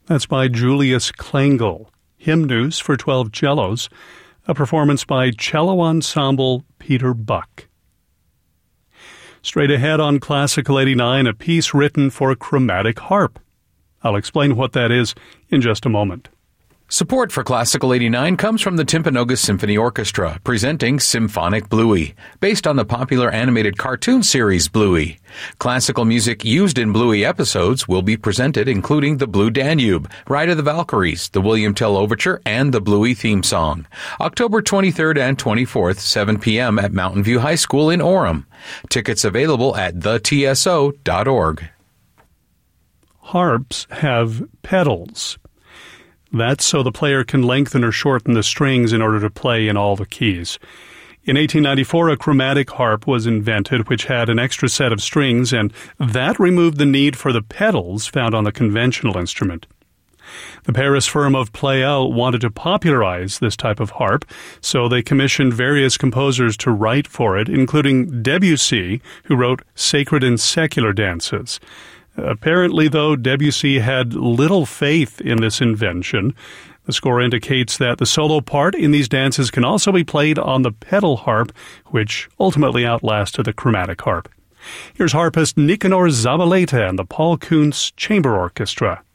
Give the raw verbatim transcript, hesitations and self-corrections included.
That's by Julius Klengel. Hymnus for twelve cellos, a performance by cello ensemble Peter Buck. Straight ahead on Classical eighty-nine, a piece written for chromatic harp. I'll explain what that is in just a moment. Support for Classical eighty-nine comes from the Timpanogos Symphony Orchestra, presenting Symphonic Bluey, based on the popular animated cartoon series Bluey. Classical music used in Bluey episodes will be presented, including the Blue Danube, Ride of the Valkyries, the William Tell Overture, and the Bluey theme song. October twenty-third and twenty-fourth, seven p.m. at Mountain View High School in Orem. Tickets available at the t s o dot org. Harps have pedals. That's so the player can lengthen or shorten the strings in order to play in all the keys. In eighteen ninety-four, a chromatic harp was invented, which had an extra set of strings, and that removed the need for the pedals found on the conventional instrument. The Paris firm of Pleyel wanted to popularize this type of harp, so they commissioned various composers to write for it, including Debussy, who wrote Sacred and Secular Dances. Apparently, though, Debussy had little faith in this invention. The score indicates that the solo part in these dances can also be played on the pedal harp, which ultimately outlasted the chromatic harp. Here's harpist Nicanor Zabaleta and the Paul Kuntz Chamber Orchestra.